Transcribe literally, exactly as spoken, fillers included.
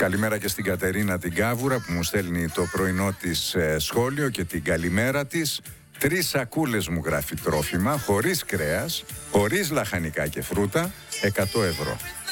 Καλημέρα και στην Κατερίνα την Κάβουρα που μου στέλνει το πρωινό της ε, σχόλιο και την καλημέρα της. Τρεις σακούλες μου γράφει τρόφιμα, χωρίς κρέας, χωρίς λαχανικά και φρούτα, εκατό ευρώ.